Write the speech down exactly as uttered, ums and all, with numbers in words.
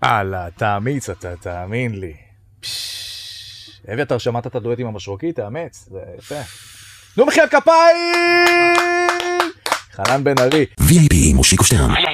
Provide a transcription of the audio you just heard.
הלאה, תאמיץ אתה, תאמין לי. אביתר, שמעת את הדואט עם המשרוקית? תאמץ, זה יפה. נו מחיאות כפיים! חנן בן ארי. וי איי פי עם מושיקו שטרן.